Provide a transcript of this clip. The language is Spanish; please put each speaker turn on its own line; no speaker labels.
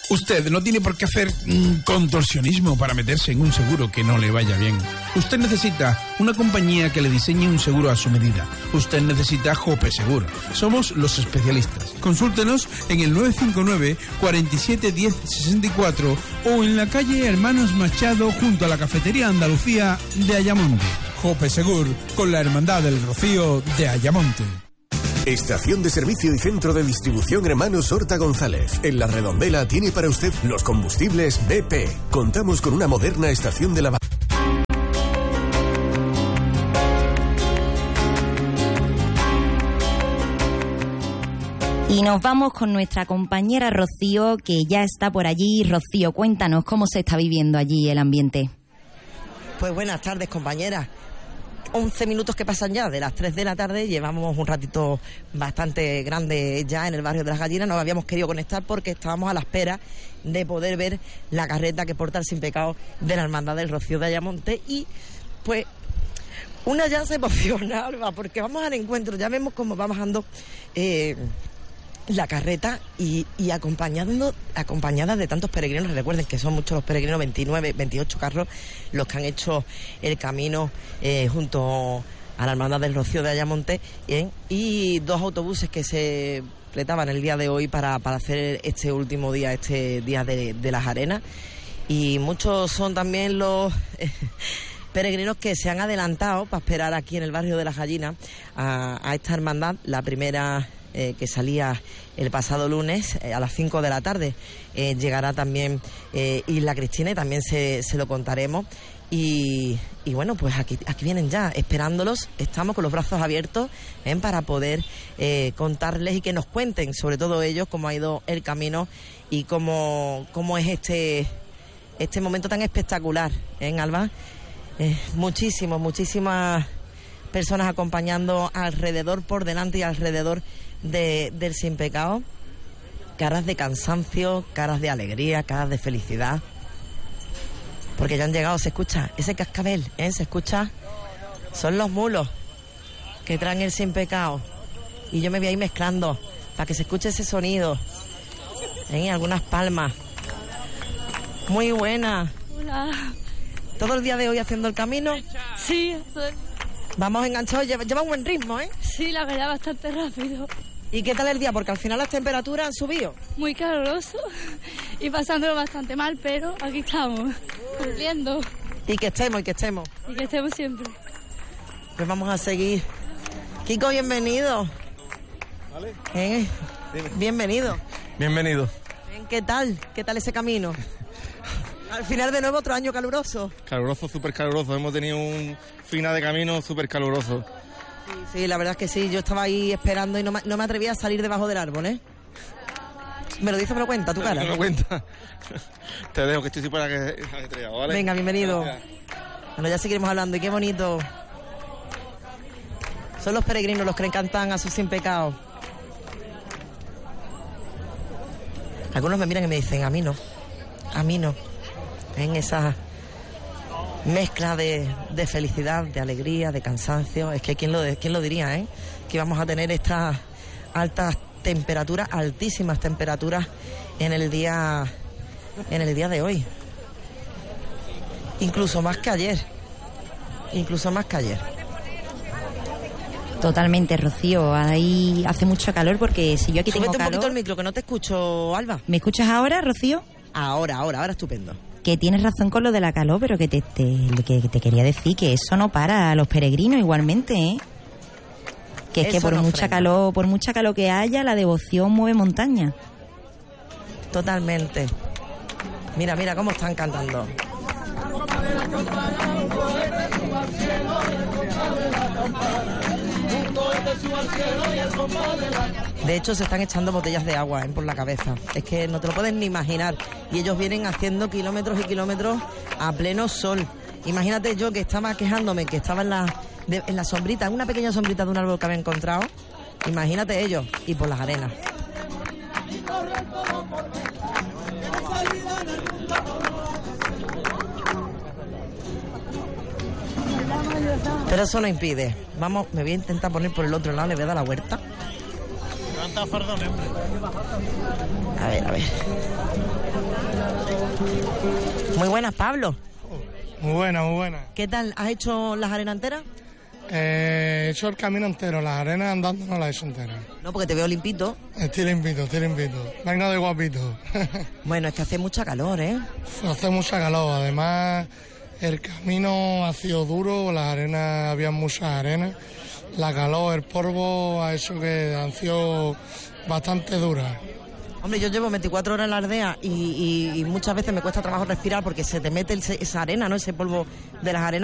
Usted no tiene por qué hacer contorsionismo para meterse en un seguro que no le vaya bien. Usted necesita una compañía que le diseñe un seguro a su medida. Usted necesita Jope Seguro. Somos los especialistas. Consúltenos en el 959 47 10 64 o en la calle Hermanos Machado junto a la Cafetería Andalucía de Ayamonte. Jope Seguro, con la Hermandad del Rocío de Ayamonte.
Estación de servicio y centro de distribución Hermanos Horta González. En La Redondela tiene para usted los combustibles BP. Contamos con una moderna estación de lavado.
Y nos vamos con nuestra compañera Rocío, que ya está por allí. Rocío, cuéntanos cómo se está viviendo allí el ambiente.
Pues buenas tardes, compañeras. 11 minutos que pasan ya de las 3 de la tarde, llevamos un ratito bastante grande ya en el barrio de las Gallinas. Nos habíamos querido conectar porque estábamos a la espera de poder ver la carreta que porta el Sin Pecado de la Hermandad del Rocío de Ayamonte y pues una ya se emociona, Alba, porque vamos al encuentro, ya vemos cómo va bajando la carreta y acompañada de tantos peregrinos. Recuerden que son muchos los peregrinos, 29, 28 carros los que han hecho el camino junto a la Hermandad del Rocío de Ayamonte y 2 autobuses que se fletaban el día de hoy para hacer este último día, este día de las arenas. Y muchos son también los peregrinos que se han adelantado para esperar aquí en el barrio de las Gallinas a esta hermandad, la primera que salía el pasado lunes a las 5 de la tarde. Llegará también Isla Cristina y también se lo contaremos. Y bueno, pues aquí vienen ya esperándolos. Estamos con los brazos abiertos para poder contarles y que nos cuenten, sobre todo ellos, cómo ha ido el camino y cómo es este momento tan espectacular, Alba. Muchísimas personas acompañando alrededor, por delante y alrededor del Sin Pecado. Caras de cansancio, caras de alegría, caras de felicidad, porque ya han llegado. Se escucha ese cascabel, se escucha. Son los mulos que traen el Sin Pecado y yo me voy a ir mezclando para que se escuche ese sonido. Algunas palmas. Muy buena.
Hola.
¿Todo el día de hoy haciendo el camino?
Sí.
Vamos enganchados, lleva un buen ritmo,
Sí, la verdad, bastante rápido.
¿Y qué tal el día? Porque al final las temperaturas han subido.
Muy caluroso y pasándolo bastante mal, pero aquí estamos, cumpliendo.
Y que estemos.
Y que estemos siempre.
Pues vamos a seguir. Kiko, bienvenido.
¿Vale?
Bienvenido.
Bienvenido.
¿Qué tal? ¿Qué tal ese camino? Al final de nuevo otro año caluroso.
Caluroso, súper caluroso. Hemos tenido un final de camino súper caluroso.
Sí, la verdad es que sí. Yo estaba ahí esperando y no me atrevía a salir debajo del árbol, Me lo cuenta tu cara.
Me lo cuenta. Te dejo que estoy súper ajetreado, ¿vale?
Venga, bienvenido.
Gracias.
Bueno, ya seguiremos hablando y qué bonito. Son los peregrinos los que encantan a su Sin Pecado. Algunos me miran y me dicen, a mí no. En esa mezcla de felicidad, de alegría, de cansancio. Es que quién lo diría, que vamos a tener estas altas temperaturas, altísimas temperaturas en el día de hoy. Incluso más que ayer.
Totalmente, Rocío. Ahí hace mucho calor porque si yo aquí tengo
Súbete
calor...
un poquito el micro, que no te escucho, Alba.
¿Me escuchas ahora, Rocío?
Ahora, estupendo.
Que tienes razón con lo de la calor, pero que te quería decir que eso no para a los peregrinos igualmente, Que es
eso
que por
no
mucha calor que haya, la devoción mueve montaña.
Totalmente. Mira cómo están cantando. De hecho, se están echando botellas de agua por la cabeza. Es que no te lo puedes ni imaginar. Y ellos vienen haciendo kilómetros y kilómetros a pleno sol. Imagínate yo que estaba quejándome, que estaba en la sombrita, en una pequeña sombrita de un árbol que había encontrado. Imagínate ellos, y por las arenas. Pero eso no impide. Vamos, me voy a intentar poner por el otro lado, le voy a dar la vuelta. A ver. Muy buenas, Pablo.
Muy buena, muy buena.
¿Qué tal? ¿Has hecho las arenas enteras?
He hecho el camino entero, las arenas andando no las he hecho enteras.
No, porque te veo limpito.
Estoy limpito. Vengo de guapito.
Bueno, es que hace mucha calor, ¿eh?
Hace mucha calor, además el camino ha sido duro, las arenas, había muchas arenas. La calor, el polvo ha hecho que han sido bastante duras.
Hombre, yo llevo 24 horas en la aldea y muchas veces me cuesta trabajo respirar porque se te mete esa arena, ¿no? Ese polvo de las arenas.